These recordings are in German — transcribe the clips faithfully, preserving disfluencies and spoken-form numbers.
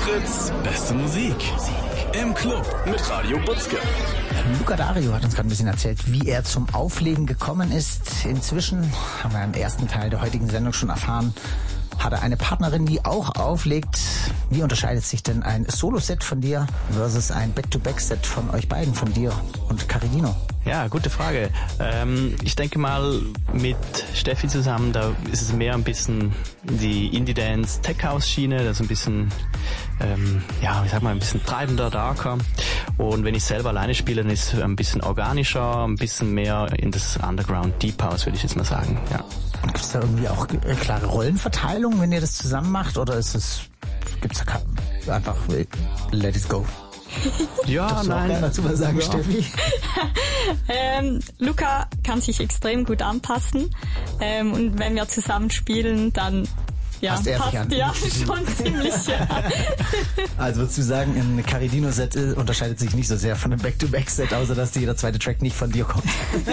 Fritz, beste Musik. Im Club mit Radio Butzke. Luca Dario hat uns gerade ein bisschen erzählt, wie er zum Auflegen gekommen ist. Inzwischen haben wir im ersten Teil der heutigen Sendung schon erfahren, hat er eine Partnerin, die auch auflegt. Wie unterscheidet sich denn ein Solo-Set von dir versus ein Back-to-Back-Set von euch beiden, von dir und Caridino? Ja, gute Frage. Ähm, ich denke mal, mit Steffi zusammen, da ist es mehr ein bisschen die Indie-Dance-Tech-House-Schiene, das ist ein bisschen, ähm, ja, wie sag mal, ein bisschen treibender, darker. Und wenn ich selber alleine spiele, dann ist es ein bisschen organischer, ein bisschen mehr in das Underground-Deep-House, würde ich jetzt mal sagen, ja. Gibt es da irgendwie auch klare Rollenverteilung, wenn ihr das zusammen macht, oder ist es, gibt's da einfach let it go? Ja, Darfst du nein. auch gerne dazu was sagen, ja. Steffi? ähm, Luca kann sich extrem gut anpassen. Ähm, und wenn wir zusammen spielen, dann ja, passt, er passt sich an. ja schon ziemlich. Ja. Also würdest du sagen, ein Caridino-Set unterscheidet sich nicht so sehr von einem Back-to-Back-Set, außer dass jeder zweite Track nicht von dir kommt?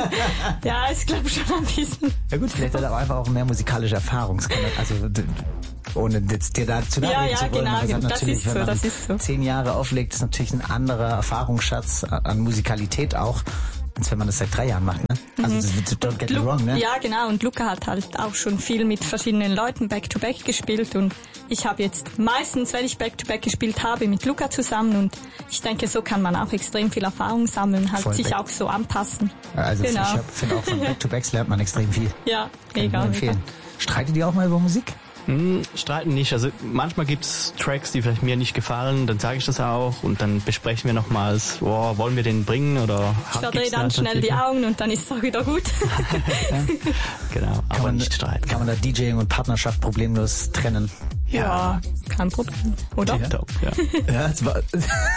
Ja, ich glaube schon ein bisschen. Ja gut, vielleicht hat er aber einfach auch mehr musikalische Erfahrung. Also ohne jetzt dir da zu nahe Ja, ja, zu wollen, genau, aber es hat das natürlich, ist so, wenn man das ist so. zehn Jahre auflegt, ist natürlich ein anderer Erfahrungsschatz an Musikalität auch, als wenn man das seit drei Jahren macht, ne? Also das wird don't get me wrong, ne? Ja, genau. Und Luca hat halt auch schon viel mit verschiedenen Leuten Back-to-Back gespielt und ich habe jetzt meistens, wenn ich Back-to-Back gespielt habe, mit Luca zusammen und ich denke, so kann man auch extrem viel Erfahrung sammeln, halt Voll sich back. auch so anpassen. Also Genau. ich finde auch von Back-to-Backs lernt man extrem viel. Ja, Kann ich nur mega, mega. empfehlen. Streitet ihr auch mal über Musik? Hm, streiten nicht. Also manchmal gibt's Tracks, die vielleicht mir nicht gefallen, dann sage ich das auch und dann besprechen wir nochmals, oh, wollen wir den bringen oder Ich verdrehe dann schnell die Augen und dann ist es auch wieder gut. Ja, genau, Kann aber man, nicht streiten. kann man da DJing und Partnerschaft problemlos trennen? Ja, kein Problem, oder? Ja. Top, ja. Ja, es war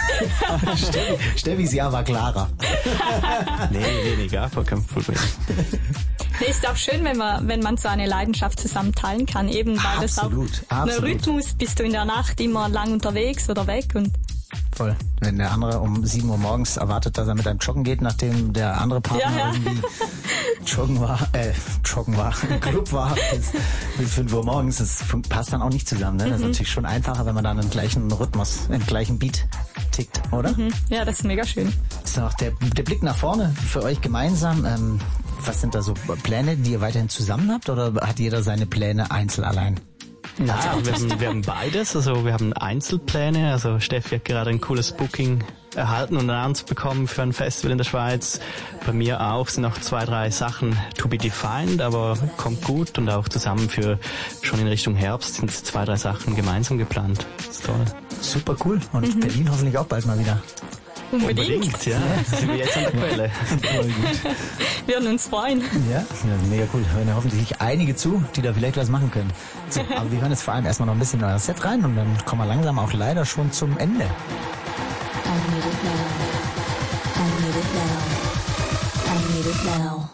Steffi, Steffis Jahr war klarer. Nee, nee, nee, gar kein Problem. Nee, ist auch schön, wenn man, wenn man so eine Leidenschaft zusammen teilen kann, eben weil das auch Absolut, ein absolut. Rhythmus, bist du in der Nacht immer lang unterwegs oder weg und Voll. Wenn der andere um sieben Uhr morgens erwartet, dass er mit einem Joggen geht, nachdem der andere Partner Ja, ja. irgendwie joggen war, äh, joggen war, im Club war bis, bis fünf Uhr morgens, das fun- passt dann auch nicht zusammen, ne? Das ist natürlich schon einfacher, wenn man dann im gleichen Rhythmus, im gleichen Beat tickt, oder? hm, ja, das ist mega schön. Ist noch der, der Blick nach vorne für euch gemeinsam. Ähm, was sind da so Pläne, die ihr weiterhin zusammen habt, oder hat jeder seine Pläne einzeln allein? Ja, wir haben, wir haben beides, also wir haben Einzelpläne, also Steffi hat gerade ein cooles Booking erhalten und announced bekommen für ein Festival in der Schweiz. Bei mir auch sind noch zwei, drei Sachen to be defined, aber kommt gut und auch zusammen für schon in Richtung Herbst sind zwei, drei Sachen gemeinsam geplant. Das ist toll. Super cool. Und Berlin hoffentlich auch bald mal wieder. Unbedingt. ja. Sind wir jetzt an der Quelle. Voll gut. Wir würden uns freuen. Ja, ja, mega cool. Hören ja hoffentlich einige zu, die da vielleicht was machen können. So, aber wir hören jetzt vor allem erstmal noch ein bisschen in euer Set rein und dann kommen wir langsam auch leider schon zum Ende. I need it now. I need it now. I need it now.